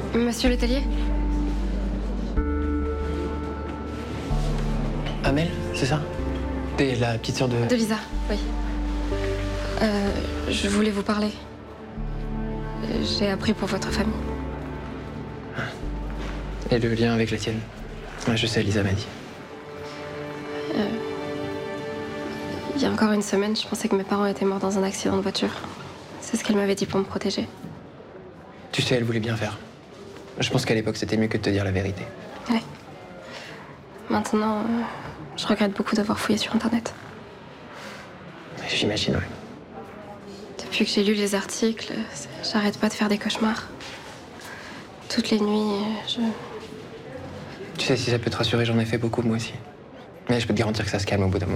Monsieur Letellier? Amel, c'est ça? T'es la petite sœur de... De Lisa, oui. Je voulais vous parler. J'ai appris pour votre famille. Et le lien avec la tienne? Ouais, je sais, Lisa m'a dit. Il y a encore une semaine, je pensais que mes parents étaient morts dans un accident de voiture. C'est ce qu'elle m'avait dit pour me protéger. Tu sais, elle voulait bien faire. Je pense qu'à l'époque, c'était mieux que de te dire la vérité. Ouais. Maintenant, je regrette beaucoup d'avoir fouillé sur Internet. J'imagine, ouais. Depuis que j'ai lu les articles, j'arrête pas de faire des cauchemars. Toutes les nuits, Tu sais, si ça peut te rassurer, j'en ai fait beaucoup, moi aussi. Mais je peux te garantir que ça se calme au bout d'un moment.